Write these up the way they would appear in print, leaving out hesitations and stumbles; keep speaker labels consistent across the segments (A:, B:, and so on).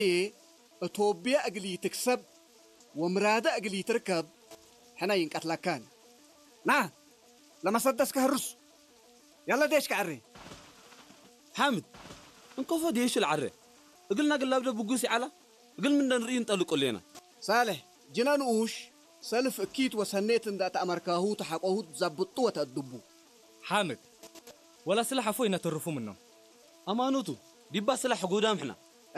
A: توبيا أجلي تكسب ومرادة أجلي تركب حنا ينقتلكان نا لما صدسك هرس يلا ديش كعري
B: حامد انكفو ديش العري قلنا قلنا بقوسي على قل من نرين طلقوا لنا
A: صالح جنان اوش سلف اكيد وسنيت ان دات امركاهو تحقوه تزبطوا وتدبوا
C: حامد ولا سلاح فوينا ترفو منه
B: امانوتو ديبا سلاح قدام احنا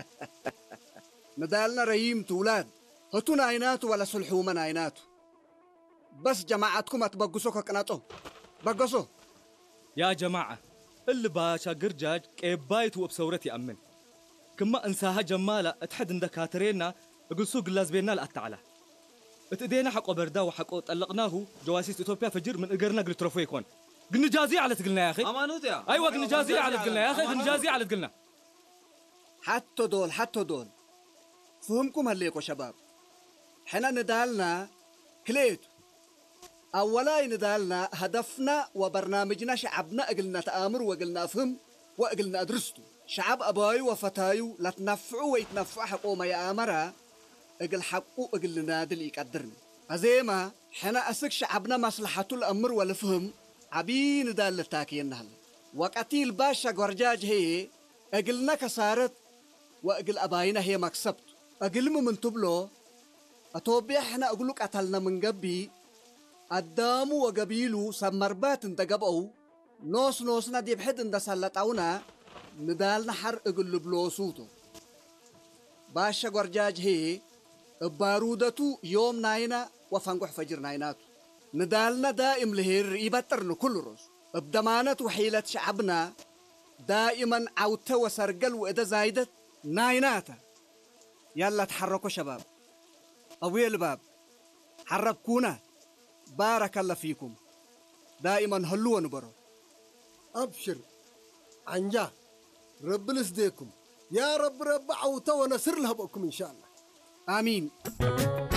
A: ندالنا ريم تولاد هتونا عيناتو ولا سلحو من عيناتو بس جماعتكم اتبقصوا كقناطو بقصوا
C: يا جماعة اللي باشا قرجاج كيبايت وبسورتي أمن كما انساها جمالة اتحد اندكاترينا اقول سوق اللازبينا لأتعالى اتدينا حقو بردا وحقو طلقناه جواسيس إثيوبيا فجر من اقرنا قل ترفو يكون قل نجازي على تقلنا يا أخي
B: امانوتو يا
C: أيوة قل نجازي على تقلنا يا أخي قل نجازي على تقلنا
A: حتى دول فهمكم هليكوا شباب حنا ندالنا كليتو أولا ندالنا هدفنا وبرنامجنا شعبنا أقلنا تآمر وقلنا فهم وقلنا أدرستو شعب أبايو وفتايو لا تنفعوا ويتنفعوا حقو ما يآمرها أقل حقو أقل نادل يقدرني أزيما حنا أسك شعبنا مصلحته الأمر والفهم عبين ندال لتاكين نهل وقتي الباشا قرجاج هي أقلنا كسارت وأقل أباينا هي مكسبت أقل من تبلو أتوبي حنا أقولك أتلنا من قبي الدامو وقبيلو سمربات انت قبقو نوس ندي بحد انت سلطعونا ندالنا حر اقل بلوسوتو باشا قرجاج هي بارودتو يوم ناينا وفنقح فجر نايناتو ندالنا دائم لهير يبترن كل روز بدمانة وحيلة شعبنا دائما عوته وسرقل وإذا زايدت نايناتا يلا تحركوا شباب أوي الباب حركونا بارك الله فيكم دائما هلوا نبرو
D: أبشر عنجا رب نسديكم يا رب عوته ونسر لها بكم إن شاء الله
A: آمين